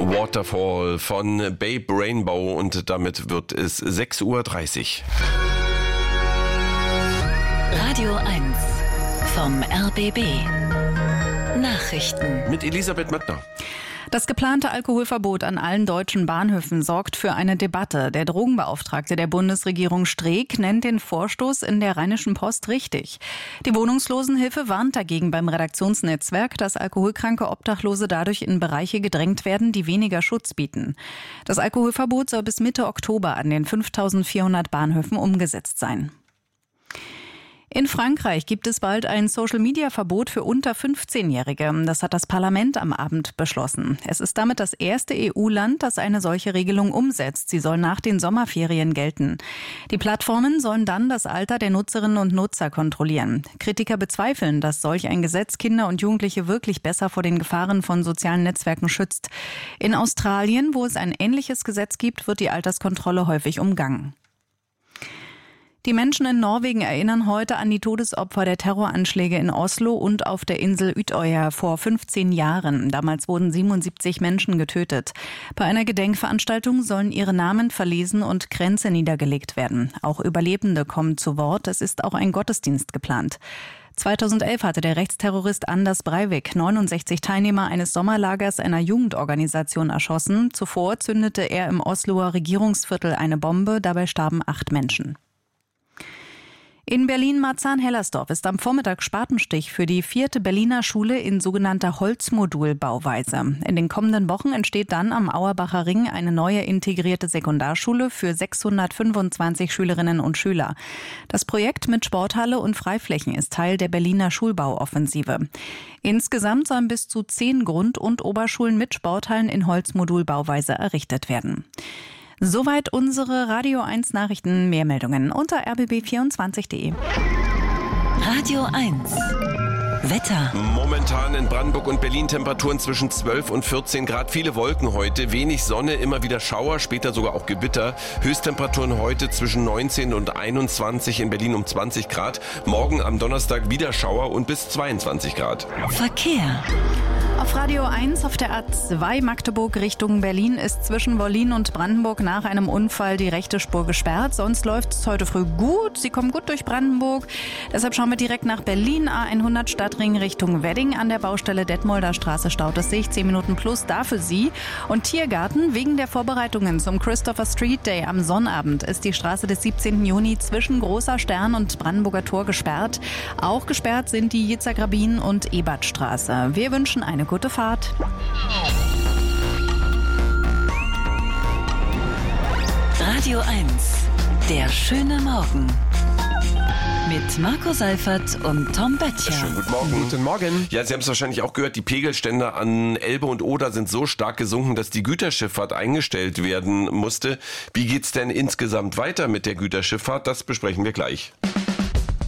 Waterfall von Babe Rainbow und damit wird es 6:30 Uhr. Radio 1 vom RBB. Nachrichten mit Elisabeth Möttner. Das geplante Alkoholverbot an allen deutschen Bahnhöfen sorgt für eine Debatte. Der Drogenbeauftragte der Bundesregierung Streeck nennt den Vorstoß in der Rheinischen Post richtig. Die Wohnungslosenhilfe warnt dagegen beim Redaktionsnetzwerk, dass alkoholkranke Obdachlose dadurch in Bereiche gedrängt werden, die weniger Schutz bieten. Das Alkoholverbot soll bis Mitte Oktober an den 5.400 Bahnhöfen umgesetzt sein. In Frankreich gibt es bald ein Social-Media-Verbot für unter 15-Jährige. Das hat das Parlament am Abend beschlossen. Es ist damit das erste EU-Land, das eine solche Regelung umsetzt. Sie soll nach den Sommerferien gelten. Die Plattformen sollen dann das Alter der Nutzerinnen und Nutzer kontrollieren. Kritiker bezweifeln, dass solch ein Gesetz Kinder und Jugendliche wirklich besser vor den Gefahren von sozialen Netzwerken schützt. In Australien, wo es ein ähnliches Gesetz gibt, wird die Alterskontrolle häufig umgangen. Die Menschen in Norwegen erinnern heute an die Todesopfer der Terroranschläge in Oslo und auf der Insel Utøya vor 15 Jahren. Damals wurden 77 Menschen getötet. Bei einer Gedenkveranstaltung sollen ihre Namen verlesen und Kränze niedergelegt werden. Auch Überlebende kommen zu Wort. Es ist auch ein Gottesdienst geplant. 2011 hatte der Rechtsterrorist Anders Breivik 69 Teilnehmer eines Sommerlagers einer Jugendorganisation erschossen. Zuvor zündete er im Osloer Regierungsviertel eine Bombe. Dabei starben 8 Menschen. In Berlin-Marzahn-Hellersdorf ist am Vormittag Spatenstich für die 4. Berliner Schule in sogenannter Holzmodulbauweise. In den kommenden Wochen entsteht dann am Auerbacher Ring eine neue integrierte Sekundarschule für 625 Schülerinnen und Schüler. Das Projekt mit Sporthalle und Freiflächen ist Teil der Berliner Schulbauoffensive. Insgesamt sollen bis zu 10 Grund- und Oberschulen mit Sporthallen in Holzmodulbauweise errichtet werden. Soweit unsere Radio 1 Nachrichten. Mehr Meldungen unter rbb24.de. Radio 1 Wetter. Momentan in Brandenburg und Berlin Temperaturen zwischen 12 und 14 Grad. Viele Wolken heute, wenig Sonne, immer wieder Schauer, später sogar auch Gewitter. Höchsttemperaturen heute zwischen 19 und 21, in Berlin um 20 Grad. Morgen am Donnerstag wieder Schauer und bis 22 Grad. Verkehr. Auf Radio 1 auf der A2 Magdeburg Richtung Berlin ist zwischen Wollin und Brandenburg nach einem Unfall die rechte Spur gesperrt. Sonst läuft es heute früh gut. Sie kommen gut durch Brandenburg. Deshalb schauen wir direkt nach Berlin. A100 Stadtring Richtung Wedding. An der Baustelle Detmolder Straße staut es sich. 10 Minuten plus da für Sie. Und Tiergarten. Wegen der Vorbereitungen zum Christopher Street Day am Sonnabend ist die Straße des 17. Juni zwischen Großer Stern und Brandenburger Tor gesperrt. Auch gesperrt sind die Jitzergrabin und Ebertstraße. Wir wünschen eine gute Fahrt. Radio 1, der schöne Morgen. Mit Marco Seifert und Tom Böttcher. Schönen guten Morgen. Guten Morgen. Ja, Sie haben es wahrscheinlich auch gehört, die Pegelstände an Elbe und Oder sind so stark gesunken, dass die Güterschifffahrt eingestellt werden musste. Wie geht's denn insgesamt weiter mit der Güterschifffahrt? Das besprechen wir gleich.